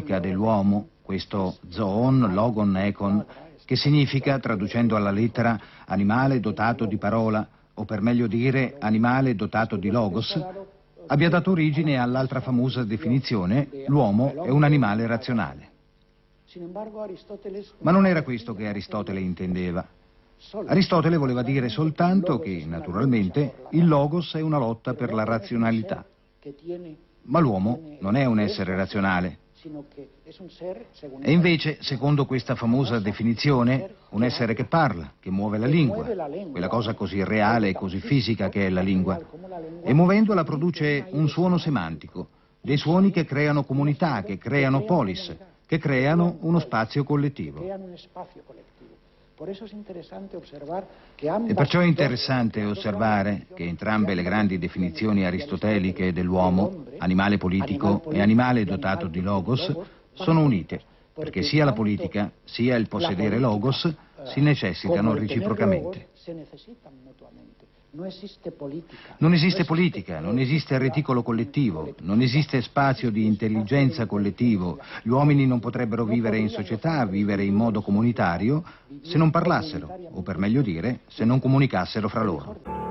logica dell'uomo, questo zoon, logon, econ, che significa, traducendo alla lettera, animale dotato di parola, o per meglio dire animale dotato di logos, abbia dato origine all'altra famosa definizione: l'uomo è un animale razionale. Ma non era questo che Aristotele intendeva. Aristotele voleva dire soltanto che, naturalmente, il logos è una lotta per la razionalità. Ma l'uomo non è un essere razionale. E invece, secondo questa famosa definizione, un essere che parla, che muove la lingua, quella cosa così reale e così fisica che è la lingua, e muovendola produce un suono semantico, dei suoni che creano comunità, che creano polis, che creano uno spazio collettivo. E perciò è interessante osservare che entrambe le grandi definizioni aristoteliche dell'uomo, animale politico e animale dotato di logos, sono unite, perché sia la politica sia il possedere logos si necessitano reciprocamente. Non esiste politica, non esiste reticolo collettivo, non esiste spazio di intelligenza collettivo. Gli uomini non potrebbero vivere in società, vivere in modo comunitario, se non parlassero, o per meglio dire, se non comunicassero fra loro.